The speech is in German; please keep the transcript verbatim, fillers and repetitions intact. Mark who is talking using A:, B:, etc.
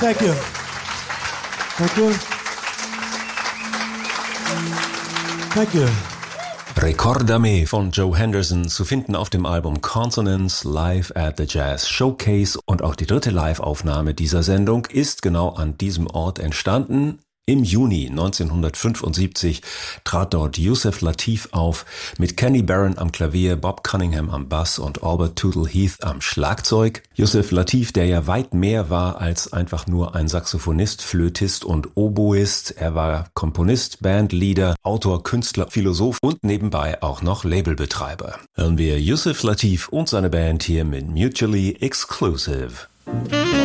A: Thank you. Thank you. Thank you.
B: Recordame von Joe Henderson zu finden auf dem Album Consonance Live at the Jazz Showcase, und auch die dritte Live-Aufnahme dieser Sendung ist genau an diesem Ort entstanden. Im Juni neunzehnhundertfünfundsiebzig trat dort Yusef Lateef auf, mit Kenny Barron am Klavier, Bob Cunningham am Bass und Albert Tootle Heath am Schlagzeug. Yusef Lateef, der ja weit mehr war als einfach nur ein Saxophonist, Flötist und Oboist. Er war Komponist, Bandleader, Autor, Künstler, Philosoph und nebenbei auch noch Labelbetreiber. Hören wir Yusef Lateef und seine Band hier mit Mutually Exclusive.